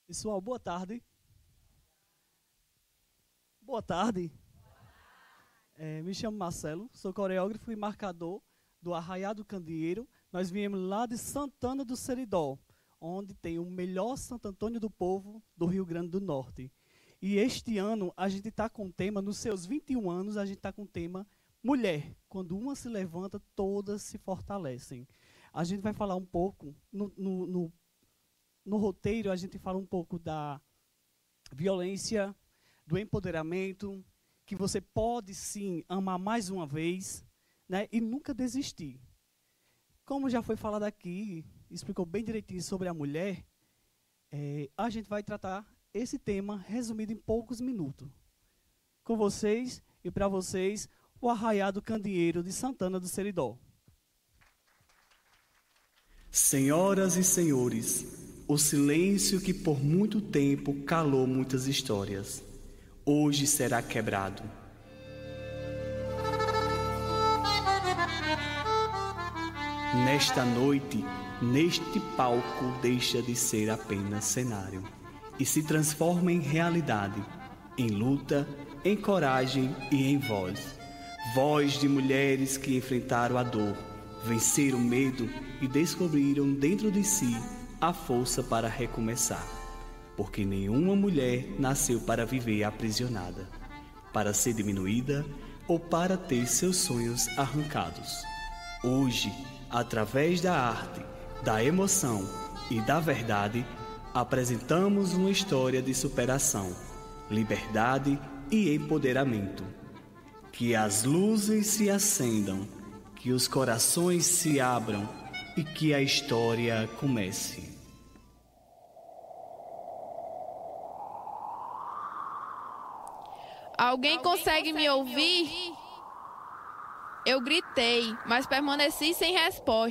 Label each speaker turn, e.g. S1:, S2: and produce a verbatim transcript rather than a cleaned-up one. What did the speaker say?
S1: Pessoal, boa tarde. Boa tarde. É, me chamo Marcelo, sou coreógrafo e marcador do Arraiá do Candeeiro. Nós viemos lá de Santana do Seridó, onde tem o melhor Santo Antônio do Povo do Rio Grande do Norte. E este ano a gente está com o tema, nos seus vinte e um anos, a gente está com o tema Mulher. Quando uma se levanta, todas se fortalecem. A gente vai falar um pouco, no, no, no, no roteiro, a gente fala um pouco da violência, do empoderamento, que você pode sim amar mais uma vez, né, e nunca desistir. Como já foi falado aqui, explicou bem direitinho sobre a mulher, é, a gente vai tratar esse tema resumido em poucos minutos. Com vocês e para vocês, o Arraiá do Candeeiro de Santana do Seridó.
S2: Senhoras e senhores, o silêncio que por muito tempo calou muitas histórias, hoje será quebrado. Nesta noite, neste palco deixa de ser apenas cenário e se transforma em realidade, em luta, em coragem e em voz. Voz de mulheres que enfrentaram a dor, venceram o medo e descobriram dentro de si a força para recomeçar. Porque nenhuma mulher nasceu para viver aprisionada, para ser diminuída ou para ter seus sonhos arrancados. Hoje, através da arte, da emoção e da verdade, apresentamos uma história de superação, liberdade e empoderamento. Que as luzes se acendam, que os corações se abram e que a história comece.
S3: Alguém consegue me ouvir? Eu gritei, mas permaneci sem resposta.